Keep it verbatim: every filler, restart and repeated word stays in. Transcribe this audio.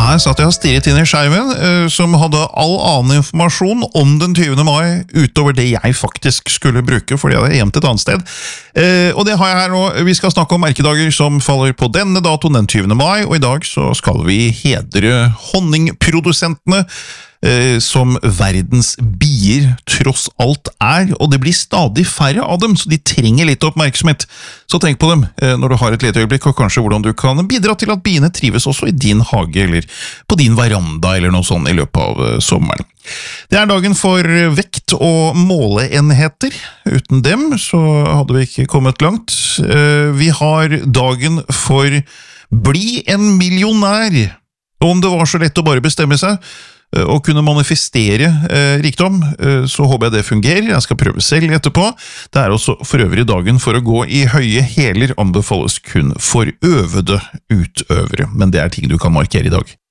Her satt jeg og stirret inn i skjermen, eh, som hadde all annen informasjon om den tyvende mai, utover det jeg faktisk skulle bruke, fordi jeg hadde gjemt et annet sted. Eh, og det har jeg her nå. Vi skal snakke om merkedager som faller på denne datoen, den tyvende mai, og i dag så skal vi hedre honningprodusentene, eh, som verdens bier tross alt er, og det blir stadig færre av dem, så de trenger litt oppmerksomhet. Så tenk på dem eh, når du har et lite øyeblikk, og kanskje hvordan du kan bidra til at biene trives også i din hage, eller på din veranda, eller noe sånt i løpet av eh, sommeren. Det er dagen for vekt- og måleenheter. Uten dem så hadde vi ikke kommet langt. Eh, vi har dagen for bli en millionær. Og om det var så lett å bare bestemme seg, og kunne manifestere eh, rikdom, eh, så håper jeg det fungerer. Jeg skal prøve selv etterpå. Det er også for øvrig dagen for å gå i høye hæler anbefales kun for øvede utøvere, men det er ting du kan markere i dag.